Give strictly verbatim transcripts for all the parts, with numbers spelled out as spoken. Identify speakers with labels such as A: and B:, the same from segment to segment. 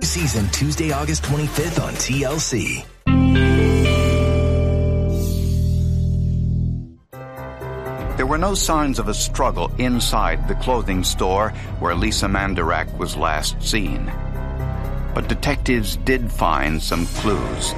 A: Season Tuesday, August twenty-fifth on T L C.
B: There were no signs of a struggle inside the clothing store where Lisa Mandarach was last seen. But detectives did find some clues.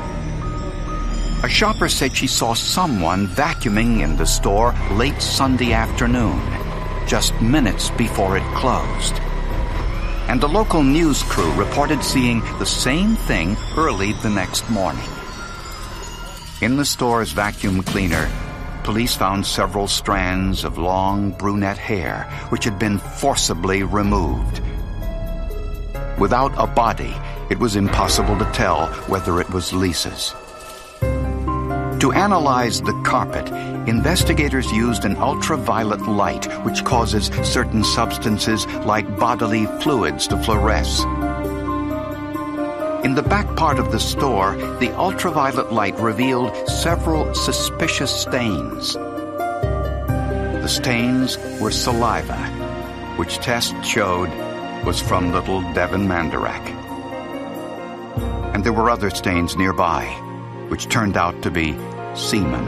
B: A shopper said she saw someone vacuuming in the store late Sunday afternoon, just minutes before it closed. And the local news crew reported seeing the same thing early the next morning. In the store's vacuum cleaner, police found several strands of long brunette hair which had been forcibly removed. Without a body, it was impossible to tell whether it was Lisa's. To analyze the carpet, investigators used an ultraviolet light which causes certain substances like bodily fluids to fluoresce. In the back part of the store, the ultraviolet light revealed several suspicious stains. The stains were saliva, which tests showed was from little Devin Mandarach. And there were other stains nearby, which turned out to be semen.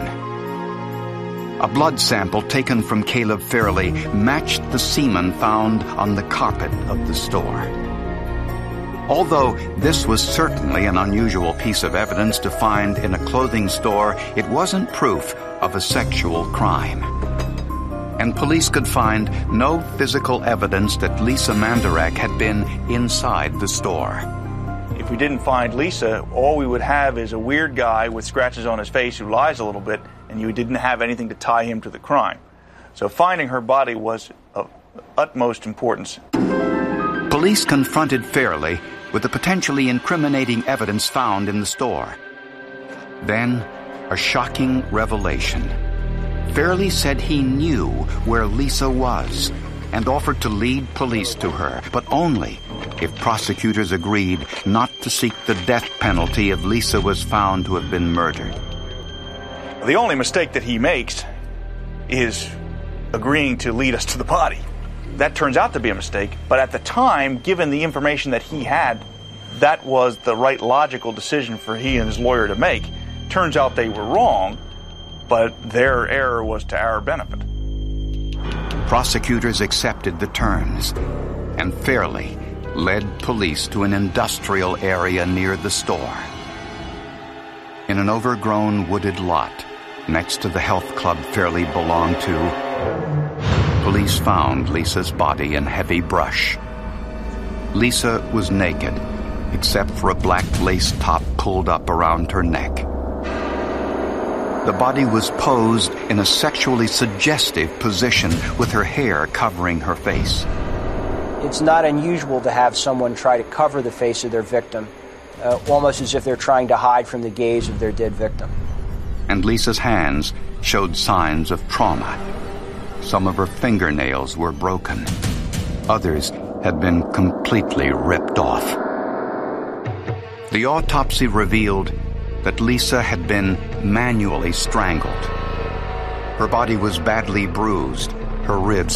B: A blood sample taken from Caleb Fairley matched the semen found on the carpet of the store. Although this was certainly an unusual piece of evidence to find in a clothing store, it wasn't proof of a sexual crime. And police could find no physical evidence that Lisa Mandarach had been inside the store.
C: If we didn't find Lisa, all we would have is a weird guy with scratches on his face who lies a little bit, and you didn't have anything to tie him to the crime. So finding her body was of utmost importance.
B: Police confronted Fairley with the potentially incriminating evidence found in the store. Then, a shocking revelation. Fairley said he knew where Lisa was and offered to lead police to her, but only if prosecutors agreed not to seek the death penalty if Lisa was found to have been murdered.
C: The only mistake that he makes is agreeing to lead us to the body. That turns out to be a mistake, but at the time, given the information that he had, that was the right logical decision for he and his lawyer to make. Turns out they were wrong, but their error was to our benefit.
B: Prosecutors accepted the terms, and Fairley led police to an industrial area near the store. In an overgrown wooded lot next to the health club Fairley belonged to, police found Lisa's body in heavy brush. Lisa was naked, except for a black lace top pulled up around her neck. The body was posed in a sexually suggestive position with her hair covering her face.
D: It's not unusual to have someone try to cover the face of their victim, uh, almost as if they're trying to hide from the gaze of their dead victim.
B: And Lisa's hands showed signs of trauma. Some of her fingernails were broken. Others had been completely ripped off. The autopsy revealed that Lisa had been manually strangled. Her body was badly bruised, her ribs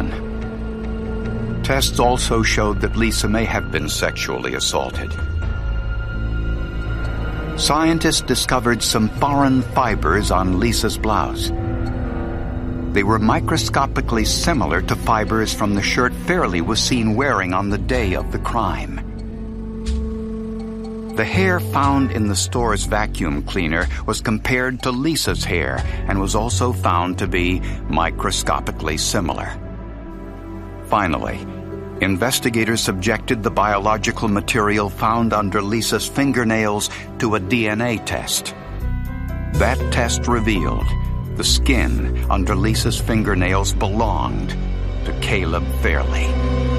B: broken. Tests also showed that Lisa may have been sexually assaulted. Scientists discovered some foreign fibers on Lisa's blouse. They were microscopically similar to fibers from the shirt Fairley was seen wearing on the day of the crime. The hair found in the store's vacuum cleaner was compared to Lisa's hair and was also found to be microscopically similar. Finally, investigators subjected the biological material found under Lisa's fingernails to a D N A test. That test revealed the skin under Lisa's fingernails belonged to Caleb Fairley.